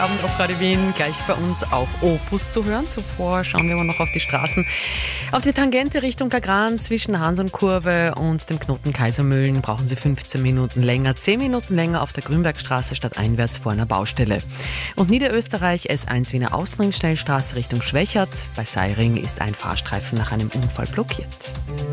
Freitagabend auf Radio Wien. Gleich bei uns auch Opus zu hören. Zuvor schauen wir mal noch auf die Straßen. Auf die Tangente Richtung Kagran zwischen Hansonkurve und dem Knoten Kaisermühlen brauchen Sie 15 Minuten länger, 10 Minuten länger auf der Grünbergstraße stadteinwärts vor einer Baustelle. Und Niederösterreich S1 Wiener Außenring Schnellstraße Richtung Schwächert. Bei Seiring ist ein Fahrstreifen nach einem Unfall blockiert.